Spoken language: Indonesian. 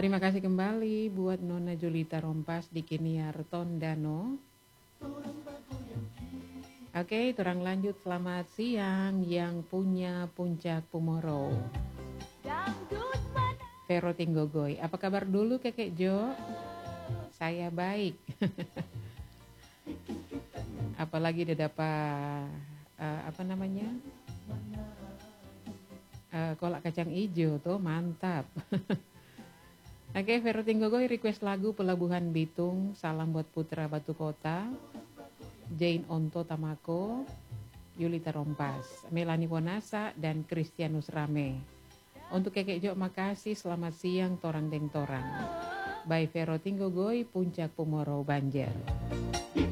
Terima kasih kembali buat Nona Julita Rompas di Kiniar Tondano. Oke, turang lanjut. Selamat siang yang punya Puncak Pumoro. Vero Tinggogoy. Apa kabar dulu Kekek Jo? Saya baik. Apalagi udah dapat apa namanya? Kolak kacang hijau tuh mantap. Oke, Vero Tinggogoy request lagu Pelabuhan Bitung. Salam buat Putra Batu Kota, Jane Onto Tamako, Yulita Rompas, Melani Wonasa, dan Christianus Rame. Untuk Kekek Jo makasih, selamat siang Torang Deng Torang. By Vero Tinggogoy, Puncak Pumoro, Banjar.